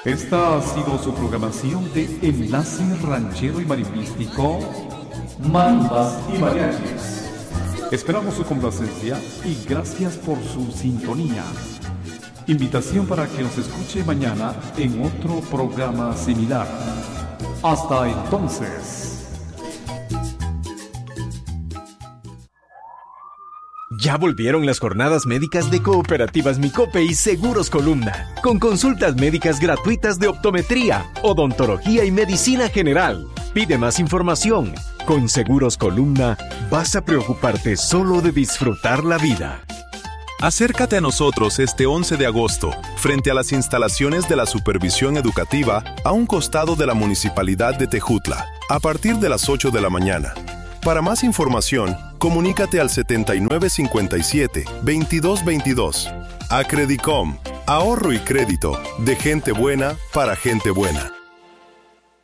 Esta ha sido su programación de Enlace Ranchero y Marimbístico, Marimbas y Mariachis. Esperamos su complacencia y gracias por su sintonía. Invitación para que nos escuche mañana en otro programa similar. Hasta entonces. Ya volvieron las jornadas médicas de Cooperativas Micope y Seguros Columna, con consultas médicas gratuitas de optometría, odontología y medicina general. Pide más información. Con Seguros Columna vas a preocuparte solo de disfrutar la vida. Acércate a nosotros este 11 de agosto, frente a las instalaciones de la Supervisión Educativa, a un costado de la Municipalidad de Tejutla, a partir de las 8 de la mañana. Para más información, comunícate al 7957-2222. Acredicom, ahorro y crédito, de gente buena para gente buena.